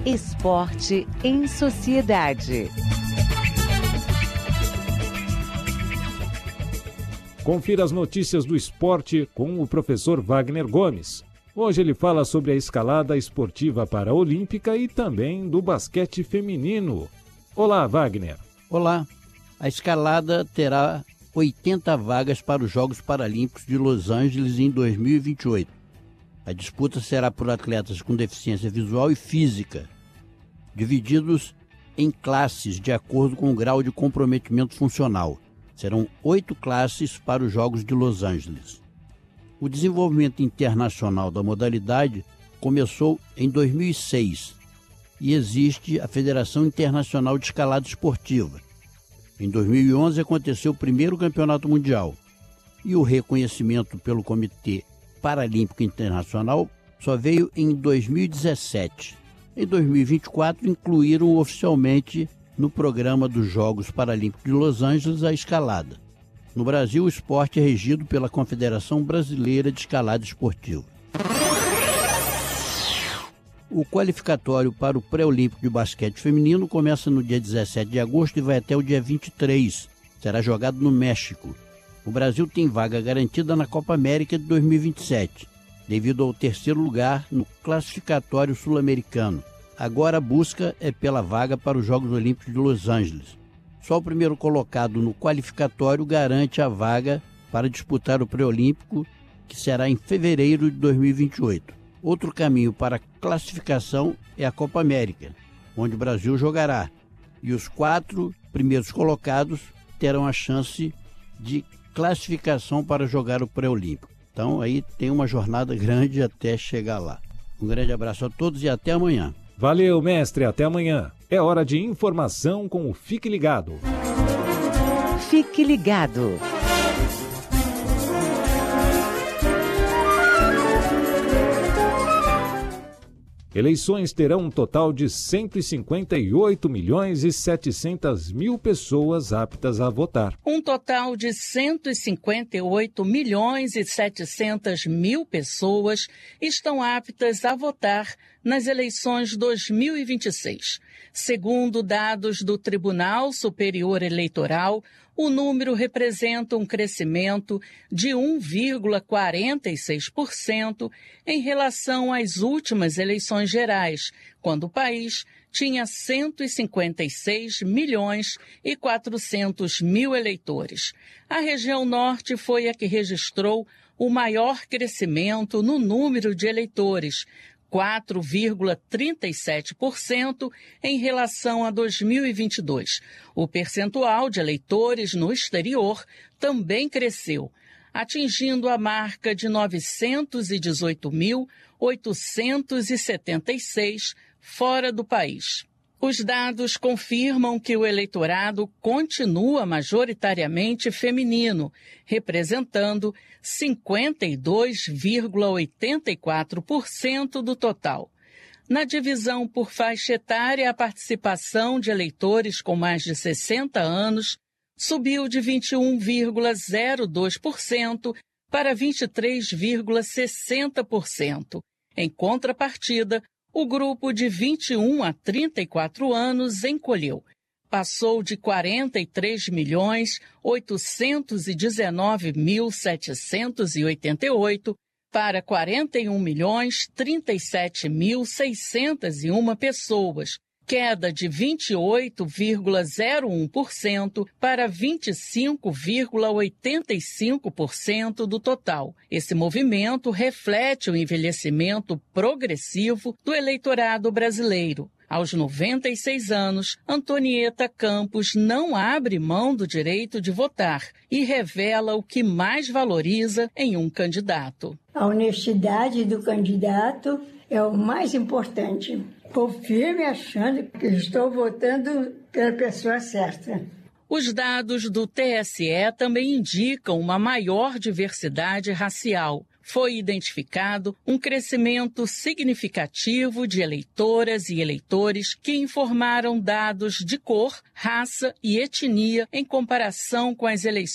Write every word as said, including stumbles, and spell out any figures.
Esporte em Sociedade. Confira as notícias do esporte com o professor Wagner Gomes. Hoje ele fala sobre a escalada esportiva paraolímpica e também do basquete feminino. Olá, Wagner. Olá. A escalada terá oitenta vagas para os Jogos Paralímpicos de Los Angeles em dois mil e vinte e oito. A disputa será por atletas com deficiência visual e física, divididos em classes de acordo com o grau de comprometimento funcional. Serão oito classes para os Jogos de Los Angeles. O desenvolvimento internacional da modalidade começou em dois mil e seis e existe a Federação Internacional de Escalada Esportiva. Em dois mil e onze aconteceu o primeiro campeonato mundial e o reconhecimento pelo Comitê Paralímpico Internacional só veio em dois mil e dezessete. Em dois mil e vinte e quatro incluíram oficialmente no programa dos Jogos Paralímpicos de Los Angeles a escalada. No Brasil, o esporte é regido pela Confederação Brasileira de Escalada Esportiva. O qualificatório para o pré-olímpico de basquete feminino começa no dia dezessete de agosto e vai até o dia vinte e três. Será jogado no México. O Brasil tem vaga garantida na Copa América de dois mil e vinte e sete, devido ao terceiro lugar no classificatório sul-americano. Agora a busca é pela vaga para os Jogos Olímpicos de Los Angeles. Só o primeiro colocado no qualificatório garante a vaga para disputar o pré-olímpico, que será em fevereiro de dois mil e vinte e oito. Outro caminho para a classificação é a Copa América, onde o Brasil jogará. E os quatro primeiros colocados terão a chance de classificação para jogar o pré-olímpico. Então aí tem uma jornada grande até chegar lá. Um grande abraço a todos e até amanhã. Valeu, mestre, até amanhã. É hora de informação com o Fique Ligado. Fique Ligado. Eleições terão um total de cento e cinquenta e oito milhões e setecentas mil pessoas aptas a votar. Um total de cento e cinquenta e oito milhões e setecentas mil pessoas estão aptas a votar nas eleições dois mil e vinte e seis. Segundo dados do Tribunal Superior Eleitoral, o número representa um crescimento de um vírgula quarenta e seis por cento em relação às últimas eleições gerais, quando o país tinha cento e cinquenta e seis milhões e quatrocentos mil eleitores. A região norte foi a que registrou o maior crescimento no número de eleitores, quatro vírgula trinta e sete por cento em relação a dois mil e vinte e dois. O percentual de eleitores no exterior também cresceu, atingindo a marca de novecentos e dezoito mil oitocentos e setenta e seis fora do país. Os dados confirmam que o eleitorado continua majoritariamente feminino, representando cinquenta e dois vírgula oitenta e quatro por cento do total. Na divisão por faixa etária, a participação de eleitores com mais de sessenta anos subiu de vinte e um vírgula zero dois por cento para vinte e três vírgula sessenta por cento. Em contrapartida, o grupo de vinte e um a trinta e quatro anos encolheu. Passou de quarenta e três milhões oitocentos e dezenove mil setecentos e oitenta e oito para quarenta e um milhões trinta e sete mil seiscentos e uma pessoas, queda de vinte e oito vírgula zero um por cento para vinte e cinco vírgula oitenta e cinco por cento do total. Esse movimento reflete o envelhecimento progressivo do eleitorado brasileiro. Aos noventa e seis anos, Antonieta Campos não abre mão do direito de votar e revela o que mais valoriza em um candidato. A honestidade do candidato é o mais importante. Estou firme achando que estou votando pela pessoa certa. Os dados do T S E também indicam uma maior diversidade racial. Foi identificado um crescimento significativo de eleitoras e eleitores que informaram dados de cor, raça e etnia em comparação com as eleições